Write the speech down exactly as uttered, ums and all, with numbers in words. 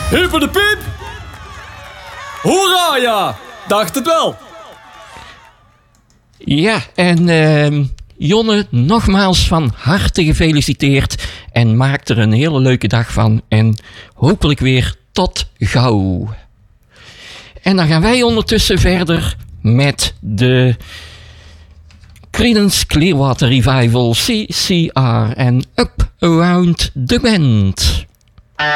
Hyper de piep! Hoera, ja! Dacht het wel! Ja, en uh, Jonne, nogmaals van harte gefeliciteerd. En maak er een hele leuke dag van. En hopelijk weer tot gauw. En dan gaan wij ondertussen verder met de Creedence Clearwater Revival C C R en Up Around the Bend.